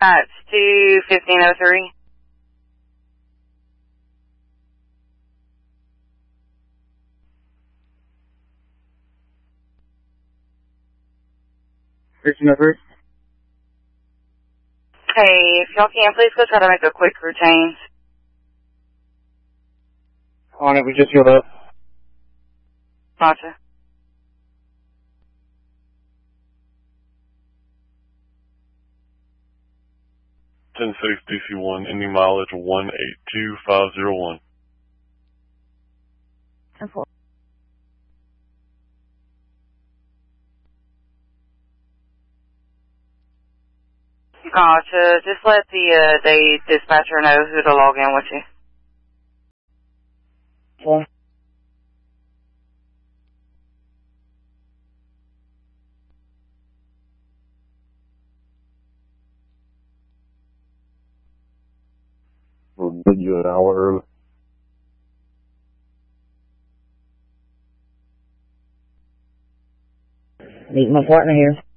That's 21503. Christian over. Hey, if y'all can, please go try to make a quick crew change. On it, we just healed up. Gotcha. Ten six DC1, ending mileage 182501. 10-4. Gotcha. Just let the dispatcher know who to log in with you. Okay. We'll give you an hour early. Meet my partner here.